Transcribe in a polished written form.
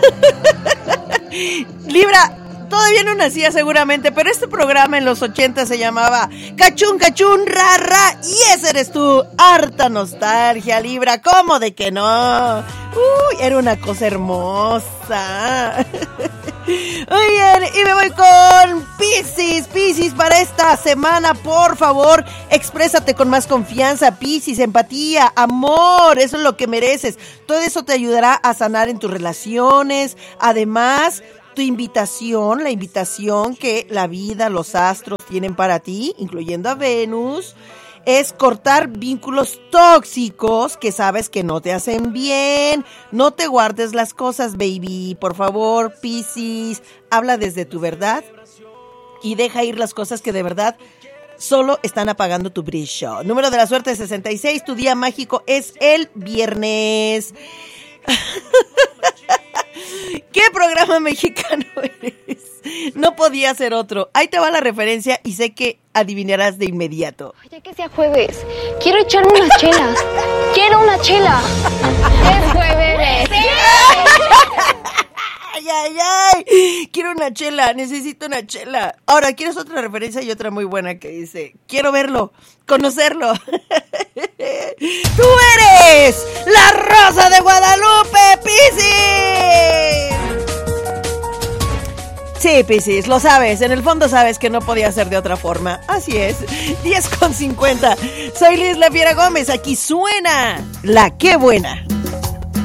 Libra, todavía no nacía seguramente, pero este programa en los 80 se llamaba Cachún, Cachún, Ra, Ra, y ese eres tú. Harta nostalgia, Libra, ¿cómo de que no? Uy, era una cosa hermosa. Oigan, y me voy con Piscis. Piscis, para esta semana, por favor, exprésate con más confianza. Piscis, empatía, amor, eso es lo que mereces. Todo eso te ayudará a sanar en tus relaciones. Además, la invitación que la vida, los astros tienen para ti, incluyendo a Venus, es cortar vínculos tóxicos que sabes que no te hacen bien. No te guardes las cosas, baby. Por favor, Piscis, habla desde tu verdad y deja ir las cosas que de verdad solo están apagando tu brillo. Número de la suerte 66, tu día mágico es el viernes. ¿Qué programa mexicano eres? No podía ser otro. Ahí te va la referencia y sé que adivinarás de inmediato. Ya que sea jueves, quiero echarme unas chelas. ¡Quiero una chela! ¡Es jueves! ¡Sí! ¡Ay, ay, ay! Quiero una chela, necesito una chela. Ahora, ¿quieres otra referencia? Y otra muy buena que dice, quiero verlo, conocerlo. ¡Tú eres la Rosa de Guadalupe, Piscis! Sí, Piscis, lo sabes, en el fondo sabes que no podía ser de otra forma. Así es, 10:50. Soy Liz La Fiera Gómez, aquí suena La Qué Buena.